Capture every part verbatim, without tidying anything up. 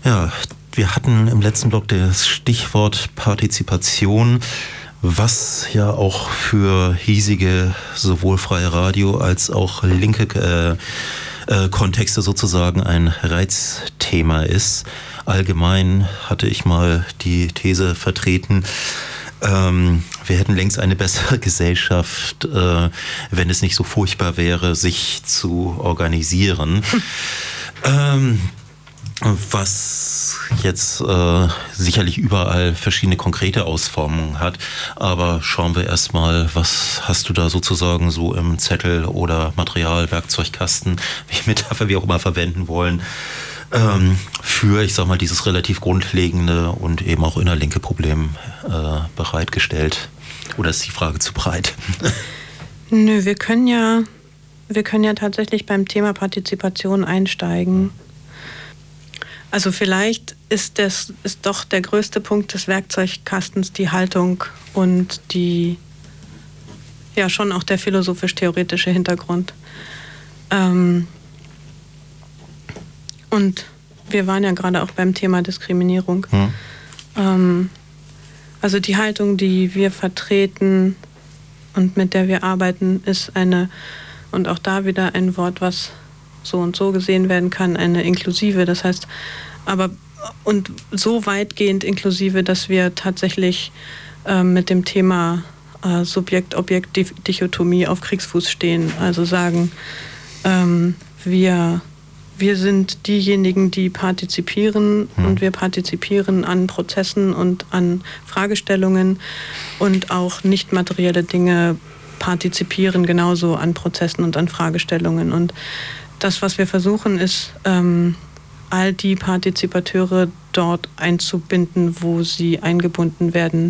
Ja, wir hatten im letzten Blog das Stichwort Partizipation, was ja auch für hiesige sowohl freie Radio als auch linke äh, äh, Kontexte sozusagen ein Reizthema ist. Allgemein hatte ich mal die These vertreten, ähm, wir hätten längst eine bessere Gesellschaft, äh, wenn es nicht so furchtbar wäre, sich zu organisieren. ähm, was jetzt äh, sicherlich überall verschiedene konkrete Ausformungen hat. Aber schauen wir erstmal, was hast du da sozusagen so im Zettel oder Material, Werkzeugkasten, wie Metapher wir auch immer verwenden wollen, ähm, für, ich sag mal, dieses relativ grundlegende und eben auch innerlinke Problem äh, bereitgestellt? Oder ist die Frage zu breit? Nö, wir können ja, wir können ja tatsächlich beim Thema Partizipation einsteigen. Also vielleicht ist das ist doch der größte Punkt des Werkzeugkastens die Haltung und die, ja, schon auch der philosophisch-theoretische Hintergrund. Ähm, und wir waren ja gerade auch beim Thema Diskriminierung. Hm. Ähm, also die Haltung, die wir vertreten und mit der wir arbeiten, ist eine, und auch da wieder ein Wort, was so und so gesehen werden kann, eine inklusive, das heißt, aber und so weitgehend inklusive, dass wir tatsächlich äh, mit dem Thema äh, Subjekt-Objekt-Dichotomie auf Kriegsfuß stehen, also sagen, ähm, wir, wir sind diejenigen, die partizipieren hm. und wir partizipieren an Prozessen und an Fragestellungen und auch nicht materielle Dinge partizipieren genauso an Prozessen und an Fragestellungen. Und das, was wir versuchen, ist, ähm, all die Partizipateure dort einzubinden, wo sie eingebunden werden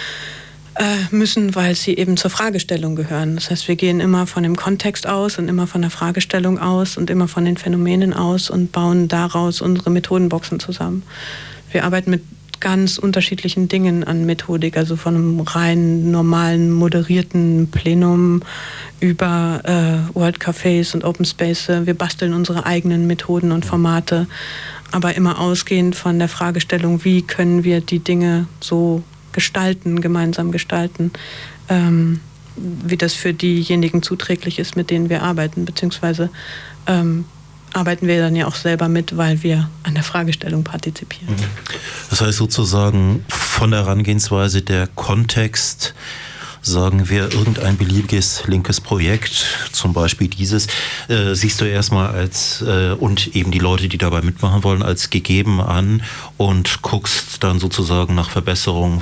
äh, müssen, weil sie eben zur Fragestellung gehören. Das heißt, wir gehen immer von dem Kontext aus und immer von der Fragestellung aus und immer von den Phänomenen aus und bauen daraus unsere Methodenboxen zusammen. Wir arbeiten mit ganz unterschiedlichen Dingen an Methodik, also von einem rein normalen, moderierten Plenum über äh, World Cafés und Open Space. Wir basteln unsere eigenen Methoden und Formate, aber immer ausgehend von der Fragestellung, wie können wir die Dinge so gestalten, gemeinsam gestalten, ähm, wie das für diejenigen zuträglich ist, mit denen wir arbeiten, beziehungsweise ähm, arbeiten wir dann ja auch selber mit, weil wir an der Fragestellung partizipieren. Das heißt sozusagen von der Herangehensweise der Kontext, sagen wir, irgendein beliebiges linkes Projekt, zum Beispiel dieses, äh, siehst du erstmal als, äh, und eben die Leute, die dabei mitmachen wollen, als gegeben an und guckst dann sozusagen nach Verbesserungen,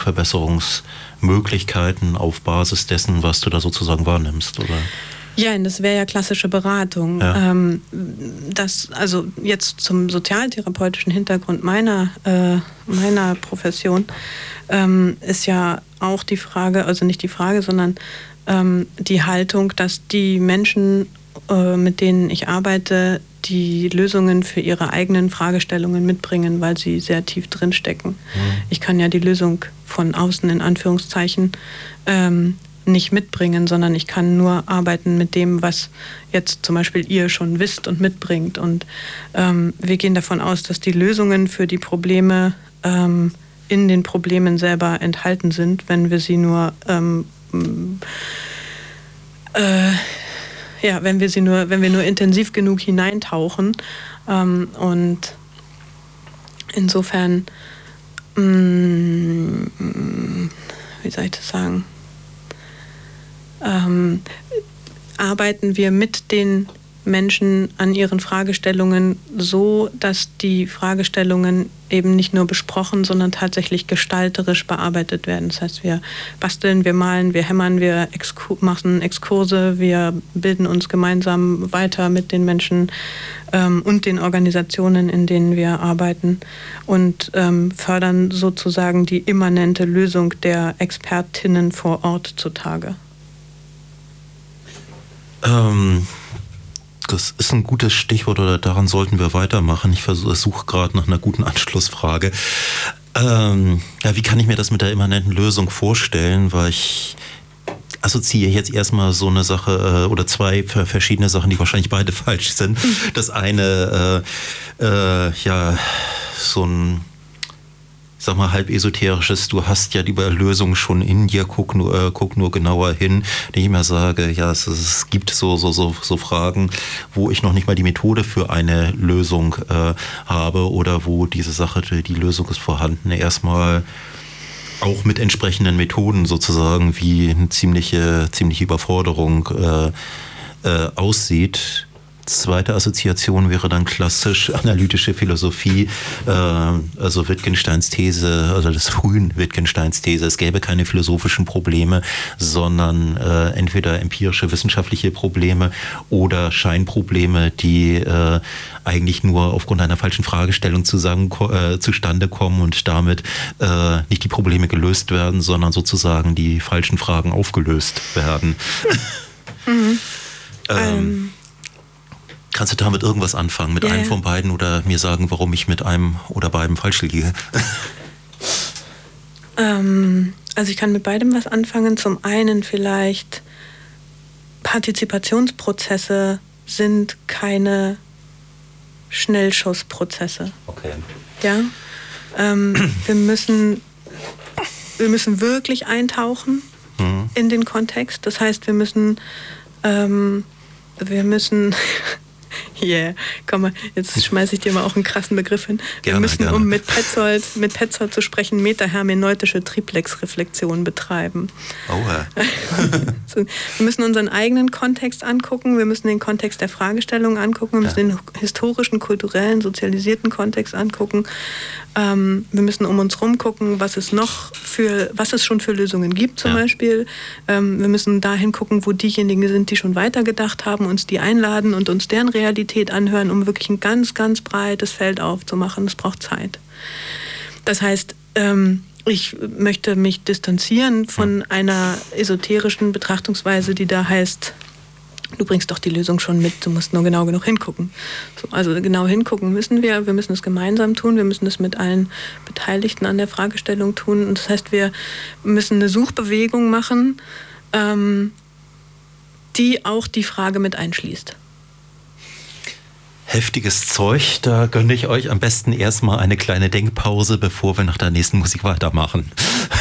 Verbesserungsmöglichkeiten auf Basis dessen, was du da sozusagen wahrnimmst, oder? Ja, das wäre ja klassische Beratung. Ja. Ähm, das, also jetzt zum sozialtherapeutischen Hintergrund meiner, äh, meiner Profession ähm, ist ja auch die Frage, also nicht die Frage, sondern ähm, die Haltung, dass die Menschen, äh, mit denen ich arbeite, die Lösungen für ihre eigenen Fragestellungen mitbringen, weil sie sehr tief drinstecken. Mhm. Ich kann ja die Lösung von außen in Anführungszeichen ähm, nicht mitbringen, sondern ich kann nur arbeiten mit dem, was jetzt zum Beispiel ihr schon wisst und mitbringt. Und ähm, wir gehen davon aus, dass die Lösungen für die Probleme ähm, in den Problemen selber enthalten sind, wenn wir sie nur ähm, äh, ja, wenn wir sie nur, wenn wir nur intensiv genug hineintauchen. Ähm, und insofern mh, wie soll ich das sagen? Ähm, arbeiten wir mit den Menschen an ihren Fragestellungen so, dass die Fragestellungen eben nicht nur besprochen, sondern tatsächlich gestalterisch bearbeitet werden. Das heißt, wir basteln, wir malen, wir hämmern, wir exku- machen Exkurse, wir bilden uns gemeinsam weiter mit den Menschen ähm, und den Organisationen, in denen wir arbeiten und ähm, fördern sozusagen die immanente Lösung der Expertinnen vor Ort zutage. Ähm, das ist ein gutes Stichwort, oder daran sollten wir weitermachen. Ich versuche gerade nach einer guten Anschlussfrage. Ähm, ja, wie kann ich mir das mit der immanenten Lösung vorstellen? Weil ich assoziiere jetzt erstmal so eine Sache äh, oder zwei verschiedene Sachen, die wahrscheinlich beide falsch sind. Das eine, äh, äh, ja, so ein, sag mal, halb esoterisches, du hast ja die Lösung schon in dir, guck nur, äh, guck nur genauer hin. Ich immer sage, ja, es, es gibt so, so, so, so Fragen, wo ich noch nicht mal die Methode für eine Lösung äh, habe oder wo diese Sache, die Lösung ist vorhanden, erstmal auch mit entsprechenden Methoden sozusagen wie eine ziemliche, ziemliche Überforderung äh, äh, aussieht. Zweite Assoziation wäre dann klassisch analytische Philosophie, äh, also Wittgensteins These, also des frühen Wittgensteins These, es gäbe keine philosophischen Probleme, sondern äh, entweder empirische wissenschaftliche Probleme oder Scheinprobleme, die äh, eigentlich nur aufgrund einer falschen Fragestellung zusammen, äh, zustande kommen und damit äh, nicht die Probleme gelöst werden, sondern sozusagen die falschen Fragen aufgelöst werden. Mhm. ähm, ähm. Kannst du damit irgendwas anfangen, mit ja, einem von beiden oder mir sagen, warum ich mit einem oder beiden falsch liege? ähm, also ich kann mit beidem was anfangen. Zum einen vielleicht, Partizipationsprozesse sind keine Schnellschussprozesse. Okay. Ja, ähm, wir müssen, wir müssen wirklich eintauchen mhm. in den Kontext. Das heißt, wir müssen, ähm, wir müssen Yeah, komm mal, jetzt schmeiße ich dir mal auch einen krassen Begriff hin. Wir gerne, müssen, gerne. um mit Petzold, mit Petzold zu sprechen, metahermeneutische Triplex-Reflexion betreiben. Oha. Wir müssen unseren eigenen Kontext angucken, wir müssen den Kontext der Fragestellung angucken, wir müssen ja. den historischen, kulturellen, sozialisierten Kontext angucken. Ähm, wir müssen um uns rum gucken, was es noch für, was es schon für Lösungen gibt zum ja. Beispiel. Ähm, wir müssen dahin gucken, wo diejenigen sind, die schon weitergedacht haben, uns die einladen und uns deren Realität anhören, um wirklich ein ganz, ganz breites Feld aufzumachen. Das braucht Zeit. Das heißt, ähm, ich möchte mich distanzieren von einer esoterischen Betrachtungsweise, die da heißt, du bringst doch die Lösung schon mit, du musst nur genau genug hingucken. So, also genau hingucken müssen wir, wir müssen es gemeinsam tun, wir müssen es mit allen Beteiligten an der Fragestellung tun. Und das heißt, wir müssen eine Suchbewegung machen, ähm, die auch die Frage mit einschließt. Heftiges Zeug, da gönne ich euch am besten erstmal eine kleine Denkpause, bevor wir nach der nächsten Musik weitermachen.